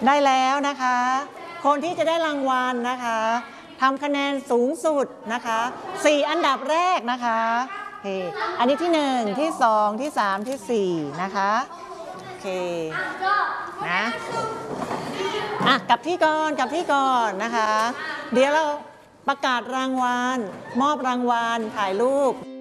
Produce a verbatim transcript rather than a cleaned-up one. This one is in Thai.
ได้แล้วนะคะคนที่จะได้รางวัลนะคะทำคะแนนสูงสุดนะคะสี่อันดับแรกนะคะโอเคอันนี้ที่หนึ่งที่สองที่สามที่สี่นะคะโอเคนะอ่ะกลับที่ก่อนกลับที่ก่อนนะคะเดี๋ยวเราประกาศรางวัลมอบรางวัลถ่ายรูป